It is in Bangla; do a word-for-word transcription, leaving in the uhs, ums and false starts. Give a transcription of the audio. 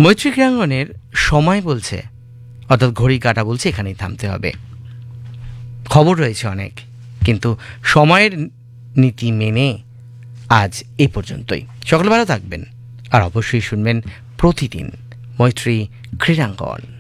মৈত্রী ক্রীড়াঙ্গনের সময় বলছে, অর্থাৎ ঘড়ি কাটা বলছে এখানেই থামতে হবে। খবর রয়েছে অনেক, কিন্তু সময়ের নীতি মেনে আজ এই পর্যন্তই। সকলে ভালো থাকবেন, আর অবশ্যই শুনবেন প্রতিদিন মৈত্রী ক্রীড়াঙ্গন।